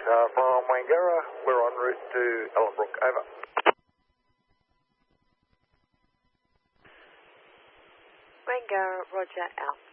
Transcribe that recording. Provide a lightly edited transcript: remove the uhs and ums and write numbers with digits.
From Wangara, we're en route to Ellenbrook. Over. Wangara, roger, out.